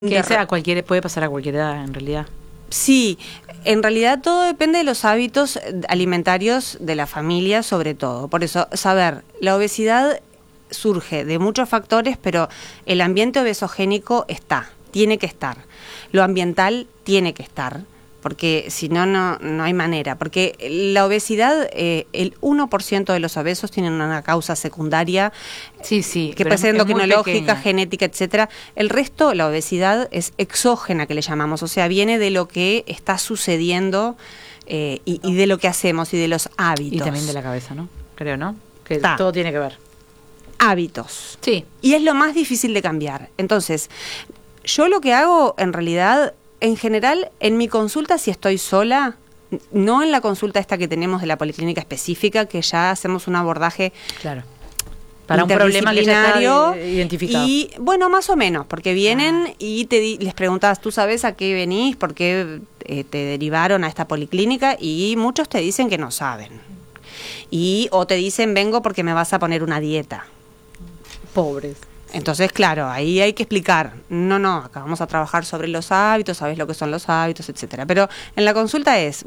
Que sea cualquier, puede pasar a cualquier edad, en realidad. Sí, en realidad todo depende de los hábitos alimentarios de la familia, sobre todo. Por eso, saber, la obesidad surge de muchos factores, pero el ambiente obesogénico tiene que estar. Lo ambiental tiene que estar, porque si no, no hay manera. Porque la obesidad, el 1% de los obesos tienen una causa secundaria, que puede ser endocrinológica, genética, etcétera. El resto, la obesidad es exógena, que le llamamos, o sea, viene de lo que está sucediendo y de lo que hacemos y de los hábitos. Y también de la cabeza, ¿no? Creo, ¿no? Que todo tiene que ver. Hábitos. Sí. Y es lo más difícil de cambiar. Entonces, yo lo que hago, en realidad, en general, en mi consulta, si estoy sola, no en la consulta esta que tenemos de la policlínica específica, que ya hacemos un abordaje para un problema que ya está identificado. Y bueno, más o menos, porque vienen y les preguntas, ¿tú sabes a qué venís? ¿Por qué te derivaron a esta policlínica? Y muchos te dicen que no saben. O te dicen, vengo porque me vas a poner una dieta. Pobres. Entonces, claro, ahí hay que explicar. No, acá vamos a trabajar sobre los hábitos, sabes lo que son los hábitos, etcétera. Pero en la consulta es,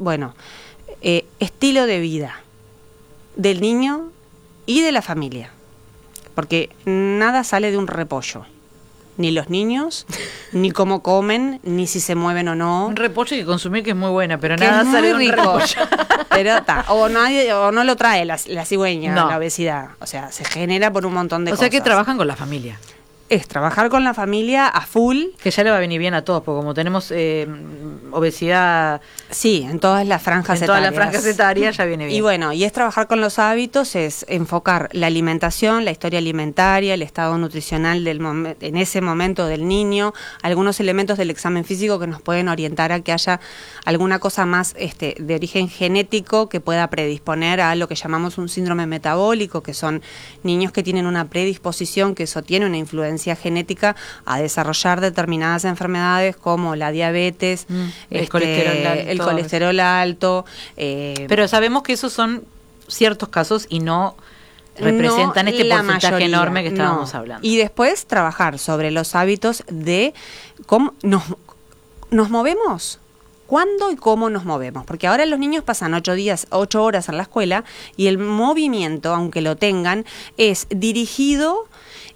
estilo de vida del niño y de la familia. Porque nada sale de un repollo. Ni los niños, ni cómo comen, ni si se mueven o no. Un repollo hay que consumir, que es muy buena, pero nada sale de un repollo. Pero o no lo trae la cigüeña, la obesidad. O sea, se genera por un montón de cosas. O sea que trabajan con la familia. Es trabajar con la familia a full. Que ya le va a venir bien a todos, porque como tenemos obesidad... Sí, en todas las franjas etarias. En todas las franjas etarias ya viene bien. Y bueno, y es trabajar con los hábitos, es enfocar la alimentación, la historia alimentaria, el estado nutricional en ese momento del niño, algunos elementos del examen físico que nos pueden orientar a que haya alguna cosa más de origen genético que pueda predisponer a lo que llamamos un síndrome metabólico, que son niños que tienen una predisposición, que eso tiene una influencia genética a desarrollar determinadas enfermedades como la diabetes, el colesterol alto. Pero sabemos que esos son ciertos casos y no representan este porcentaje enorme que estábamos hablando. Y después trabajar sobre los hábitos de cómo nos movemos. ¿Cuándo y cómo nos movemos? Porque ahora los niños pasan 8 horas en la escuela y el movimiento, aunque lo tengan, es dirigido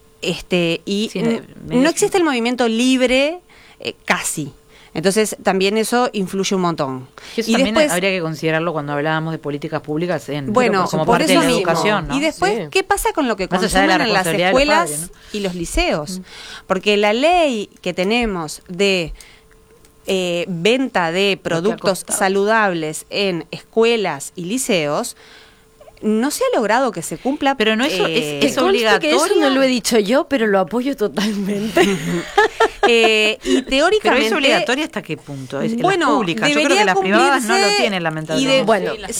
no existe el movimiento libre casi. Entonces también eso influye un montón. Y eso también habría que considerarlo cuando hablábamos de políticas públicas como por parte eso de la educación, ¿no? Y después, ¿qué pasa con lo que consumen en las escuelas y los liceos? Porque la ley que tenemos de venta de productos saludables en escuelas y liceos no se ha logrado que se cumpla. Pero no es obligatorio. Que eso no lo he dicho yo, pero lo apoyo totalmente. Y teóricamente... ¿Pero es obligatoria hasta qué punto? Las públicas. Yo creo que las privadas no lo tienen, lamentablemente.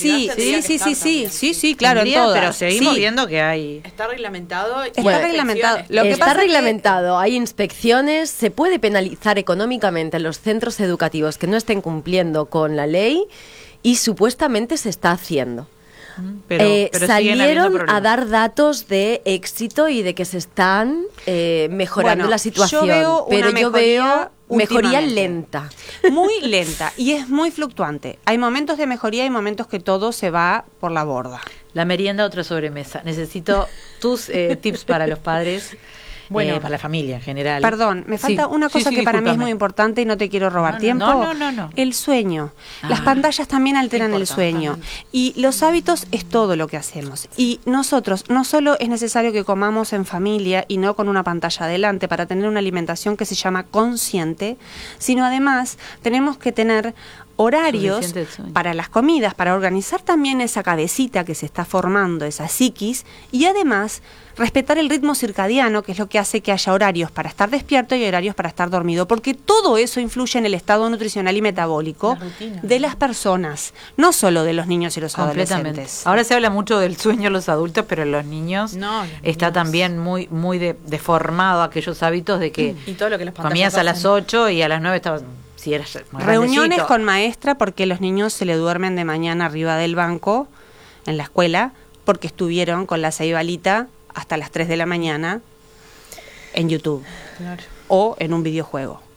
Sí, claro, en todas. Pero seguimos viendo que hay... Está reglamentado. Está reglamentado, hay inspecciones, se puede penalizar económicamente a los centros educativos que no estén cumpliendo con la ley y supuestamente se está haciendo. Pero salieron a dar datos de éxito y de que se están mejorando la situación, yo veo mejoría lenta. Muy lenta y es muy fluctuante. Hay momentos de mejoría y momentos que todo se va por la borda. La merienda, otra sobremesa. Necesito tus tips para los padres. Para la familia en general. Perdón, me falta una cosa que para mí es muy importante y no te quiero robar tiempo. No. El sueño. Las pantallas también alteran el sueño. Y los hábitos es todo lo que hacemos. Y nosotros, no solo es necesario que comamos en familia y no con una pantalla adelante para tener una alimentación que se llama consciente, sino además tenemos que tener horarios para las comidas, para organizar también esa cabecita que se está formando, esa psiquis, y además respetar el ritmo circadiano, que es lo que hace que haya horarios para estar despierto y horarios para estar dormido, porque todo eso influye en el estado nutricional y metabólico de las personas, no solo de los niños y los adolescentes. Ahora se habla mucho del sueño de los adultos, pero en los niños está también muy deformado aquellos hábitos de que y todo lo que las comías a las 8 y a las 9 estabas... Reuniones con maestra porque los niños se le duermen de mañana arriba del banco en la escuela porque estuvieron con la ceibalita hasta las 3 de la mañana en YouTube o en un videojuego.